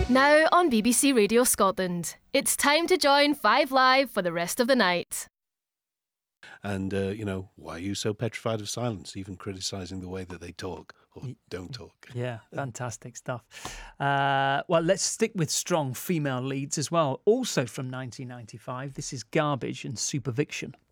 Now on BBC Radio Scotland, it's time to join Five Live for the rest of the night. And, why are you so petrified of silence, even criticising the way that they talk or don't talk? Yeah, fantastic stuff. Well, let's stick with strong female leads as well. Also from 1995, this is Garbage and Superviction.